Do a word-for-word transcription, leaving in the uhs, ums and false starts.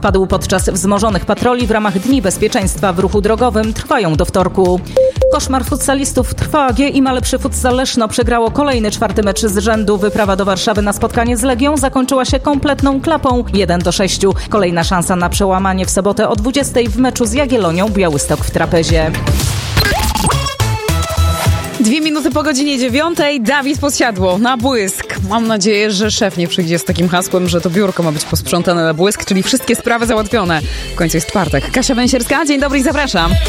Padł podczas wzmożonych patroli w ramach Dni Bezpieczeństwa w ruchu drogowym. Trwają do wtorku. Koszmar futsalistów trwa. G I Malepszy Futsal Leszno przegrało kolejny czwarty mecz z rzędu. Wyprawa do Warszawy na spotkanie z Legią zakończyła się kompletną klapą jeden do sześciu. Kolejna szansa na przełamanie w sobotę o dwudziestej w meczu z Jagiellonią Białystok w Trapezie. Dwie minuty po godzinie dziewiątej. Dawid Podsiadło na błysk. Mam nadzieję, że szef nie przyjdzie z takim hasłem, że to biurko ma być posprzątane na błysk, czyli wszystkie sprawy załatwione. W końcu jest czwartek. Kasia Węsierska, dzień dobry i zapraszam.